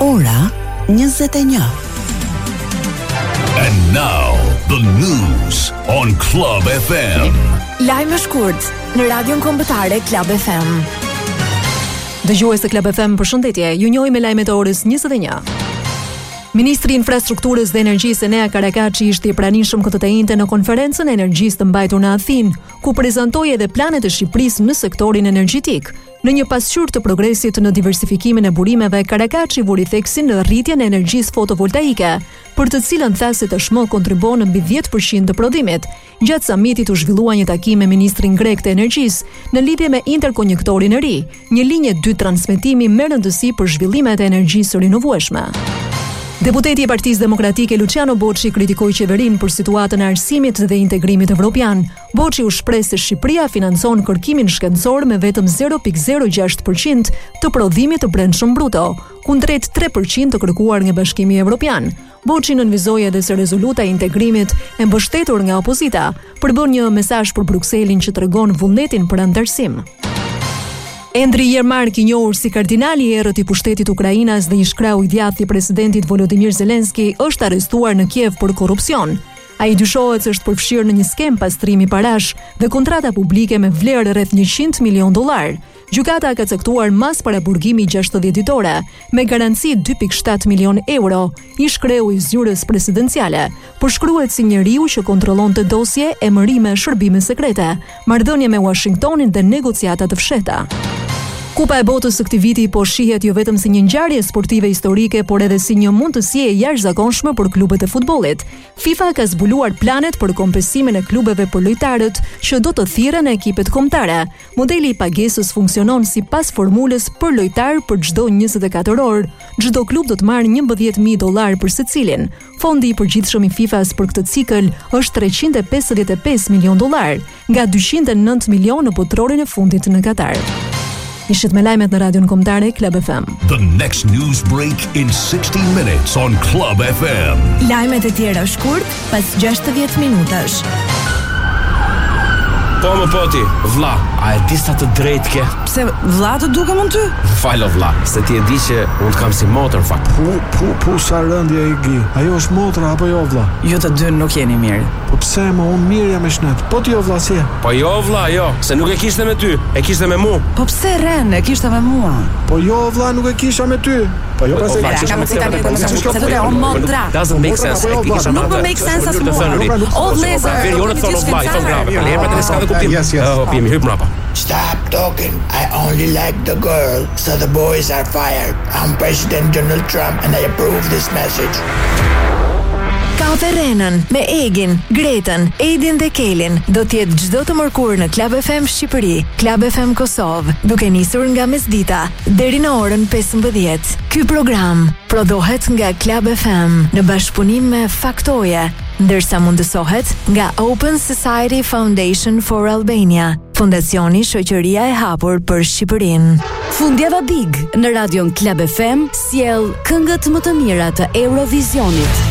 Ora 21. And now the news on Club FM. Lajme shkurt në radion kombëtare Club FM. Dëgjues të Club FM, përshëndetje. Ju njohim me lajmet e orës 21. Ministri i Infrastrukturës dhe Energjisë Enea Karakaçi ishte i pranishëm këtë të njëjtën në konferencën e energjisë të mbajtur në Athinë, ku prezantoi edhe planet e Shqipërisë në sektorin energjetik. Në një pasqyrë të progresit në diversifikimin e burimeve, Karakaçi vuri theksin në rritjen e energjisë fotovoltaike, për të cilën tha se tashmë kontribuon në mbi 10% të prodhimit. Gjatë samitit u zhvillua një takim me ministrin grek të energjisë në lidhje me interkonjektorin e ri, një linje 2 transmetimi me rëndësi për zhvillimet e energjisë rinovueshme. Deputeti i Partisë Demokratike Luciano Boçi kritikoi qeverinë për situatën e arsimit dhe integrimit evropian. Boçi u shpreh se Shqipëria financon kërkimin shkencor me vetëm 0.06% të prodhimit të brendshëm bruto, kundrejt 3% të kërkuar nga Bashkimi Evropian. Boçi nënvizoi edhe se rezoluta e integrimit e mbështetur nga opozita përbën një mesazh për Brukselin që tregon vullnetin për antarësim. Endri Yermak, i njohur si kardinali i errët i pushtetit Ukrainas dhe një shkrau i djathtë i presidentit Volodymyr Zelenski, është arrestuar në Kiev për korrupsion. Ai dyshohet se është përfshirë në një skem pastrimi parash dhe kontrata publike me vlerë rreth $100 milion. Gjykata ka caktuar mas paraburgimi 60 ditore, me garanci 2.7 milion euro, i shkreu i zyrës presidenciale. Përshkruhet si njeriu që kontrollonte dosje, emërime, shërbime sekrete, marrëdhënie me Washingtonin dhe negociata të fshehta. Kupa e botës së këtij viti po shihet jo vetëm si një ngjarje sportive historike, por edhe si një mundësi e jashtëzakonshme për klubet e futbollit. FIFA ka zbuluar planet për kompensimin e klubeve për lojtarët që do të thirren në ekipet kombëtare. Modeli i pagesës funksionon sipas formulës për lojtar për çdo 24 orë. Çdo klub do të marrë $11,000 për secilin. Fondi i përgjithshëm i FIFA-s për këtë cikël është $355 milion, nga 209 milion në botrorin e fundit në Katar. Ishit me lajmet në radion kombëtare Club FM. The next news break in 60 minutes on Club FM. Lajmet e tjera shkurt pas 60 minutash. Po më poti, vlla, a e di sa të drejtë ke? Pse vlla të dukem unë ty? Falo vlla, se ti e di që unë kam si motër fakt. Pu sa rëndje i gi. Ajo është motra apo jo vlla? Ju të dy nuk jeni mirë. Po pse më unë mirë jam me shnet? Po ti jo vlla si? Po jo vlla, jo, se nuk e kishte me ty, e kishte me mu. Po pse Ren e kishte me mua? Po jo vlla, nuk e kisha me ty. Po jo pse Doesn't make sense. Nuk më make sense as mua. O vlezër. Yes. Hyp mrapa. Stop talking. I only like the girl, so the boys are fired. I'm President Donald Trump and I approve this message. Kafe Renën me Egin, Gretën, Edin dhe Kelin do t'jetë çdo të mërkurë në Club FM Shqipëri, Club FM Kosovë, duke nisur nga mesdita deri në orën 15. Ky program prodhohet nga Club FM në bashkëpunim me Faktoje, ndërsa mundësohet nga Open Society Foundation for Albania, Fondacioni Shoqëria e Hapur për Shqipërinë. Fundjava Big në radion Club FM sjell këngët më të mira të Eurovisionit.